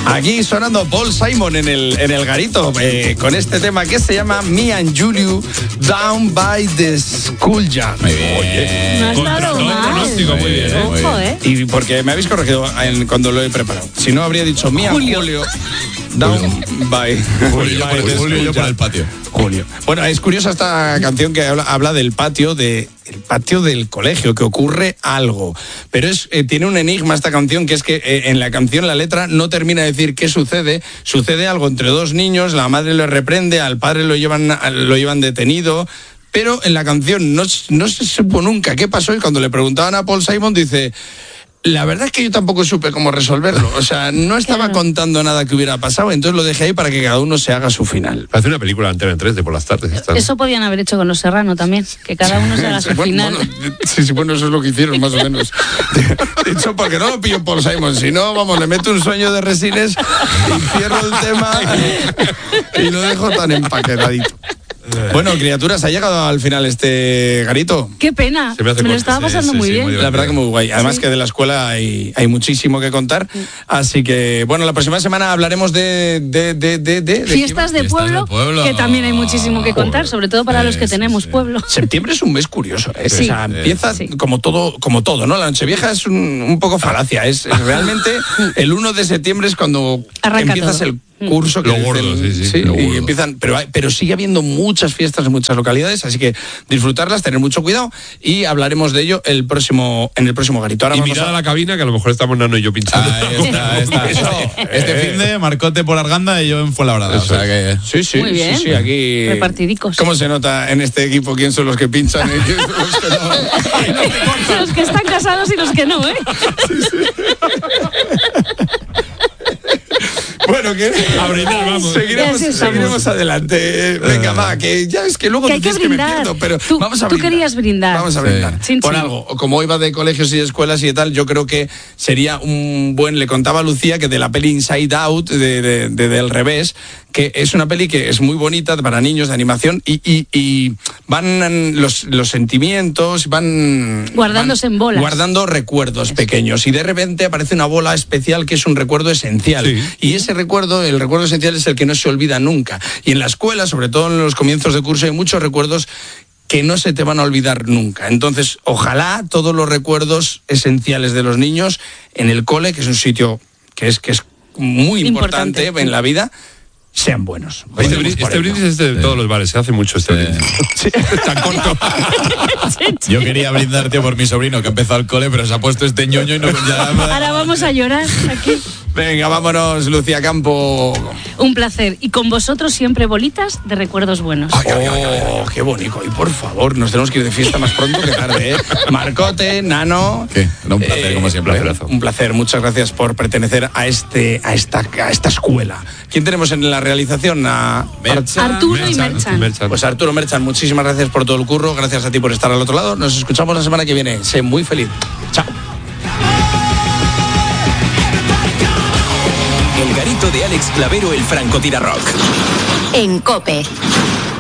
Aquí sonando Paul Simon en el garito con este tema que se llama Me and Julio Down by the Schoolyard. Muy bien. Oye, no ha estado mal. Muy bien, Ojo, Y porque me habéis corregido cuando lo he preparado. Si no, habría dicho Me and Julio Down by Julio yo por el patio. Julio. Bueno, es curiosa esta canción que habla del patio el patio del colegio, que ocurre algo. Pero tiene un enigma esta canción, que es que en la canción la letra no termina de decir qué sucede. Sucede algo entre dos niños, la madre lo reprende, al padre lo llevan detenido, pero en la canción no se supo nunca qué pasó, y cuando le preguntaban a Paul Simon dice... La verdad es que yo tampoco supe cómo resolverlo. O sea, no estaba contando nada que hubiera pasado, entonces lo dejé ahí para que cada uno se haga su final. Parece una película de Antena 3 de por las tardes. Eso podían haber hecho con Los Serrano también, que cada uno se haga su final. Bueno, eso es lo que hicieron, más o menos. De hecho, porque no lo pillo Paul Simon, si no, vamos, le meto un sueño de Resines y cierro el tema y lo dejo tan empaquetadito. Bueno, criaturas, ha llegado al final este garito. Qué pena, me lo estaba pasando muy bien. La verdad que muy guay. Además que de la escuela hay muchísimo que contar. Así que, bueno, la próxima semana hablaremos de fiestas de pueblo, que también hay muchísimo que contar, sobre todo para los que tenemos pueblo. Septiembre es un mes curioso, ¿eh? Sí. O sea, empieza como todo, ¿no? La Nochevieja es un poco falacia. Es realmente el 1 de septiembre es cuando arranca empiezas todo. el curso que lo gordo, sí, y empiezan, pero sigue habiendo muchas fiestas en muchas localidades, así que disfrutarlas, tener mucho cuidado, y hablaremos de ello en el próximo garito. Ahora y mirad a la cabina, que a lo mejor estamos Nano y yo pinchando. Ahí está. Este fin de Marcote por Arganda y yo en Fuenlabrada. O sea que... Sí, muy bien. Sí, aquí repartidicos. ¿Cómo se nota en este equipo quién son los que pinchan y quién son los que no? Los que están casados y los que no, ¿eh? Bueno, que a brindar, vamos. Seguiremos adelante. Venga, va, que ya es que luego que dices que me pierdo, pero vamos a brindar. Tú querías brindar. Vamos a brindar. Sí. Por algo. Como iba de colegios y escuelas y tal, yo creo que sería un buen... Le contaba a Lucía que de la peli Inside Out, del revés, que es una peli que es muy bonita para niños, de animación, y van los sentimientos, van en bolas. Guardando recuerdos pequeños, y de repente aparece una bola especial que es un recuerdo esencial. Sí. Y ese recuerdo, el recuerdo esencial, es el que no se olvida nunca. Y en la escuela, sobre todo en los comienzos de curso, hay muchos recuerdos que no se te van a olvidar nunca. Entonces, ojalá todos los recuerdos esenciales de los niños en el cole, que es un sitio que es muy importante en la vida, sean buenos. Este brindis es de todos los bares, se hace mucho este brindis. Sí, es tan corto. Yo quería brindar, tío, por mi sobrino que ha empezado el cole, pero se ha puesto este ñoño y no... Ahora vamos a llorar aquí. Venga, vámonos, Lucía Campo. Un placer. Y con vosotros siempre bolitas de recuerdos buenos. Qué bonito. Y por favor, nos tenemos que ir de fiesta más pronto que tarde, ¿eh? Marcote, Nano. ¿Qué? Era un placer, como siempre. Un placer. Muchas gracias por pertenecer a esta escuela. ¿Quién tenemos en la realización? Arturo y Merchan. Pues Arturo Merchan, muchísimas gracias por todo el curro. Gracias a ti por estar al otro lado. Nos escuchamos la semana que viene. Sé muy feliz. Chao. El garito de Alex Clavero, el francotirador rock. En COPE.